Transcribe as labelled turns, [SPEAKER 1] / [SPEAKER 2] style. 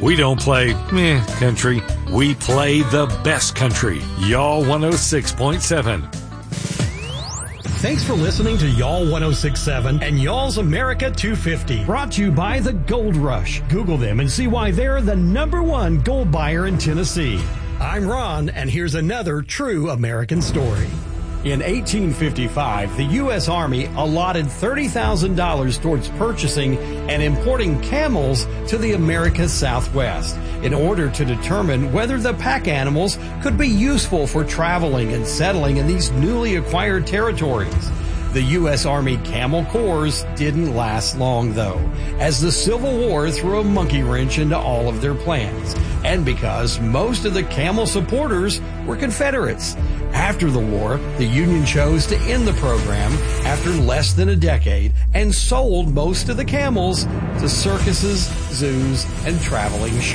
[SPEAKER 1] We don't play meh country. We play the best country. Y'all 106.7.
[SPEAKER 2] Thanks for listening to Y'all 106.7 and Y'all's America 250. Brought to you by the Gold Rush. Google them and see why they're the #1 gold buyer in Tennessee. I'm Ron, and here's another true American story. In 1855, the U.S. Army allotted $30,000 towards purchasing and importing camels to the America's Southwest in order to determine whether the pack animals could be useful for traveling and settling in these newly acquired territories. The U.S. Army Camel Corps didn't last long, though, as the Civil War threw a monkey wrench into all of their plans, and because most of the camel supporters were Confederates. After the war, the Union chose to end the program after less than a decade and sold most of the camels to circuses, zoos, and traveling shows.